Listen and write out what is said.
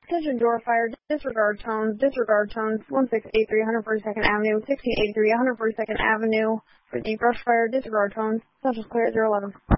Attention door fire, disregard tones, 1683 142nd Avenue, 1683 142nd Avenue. For the brush fire, disregard tones, such as clear at 011.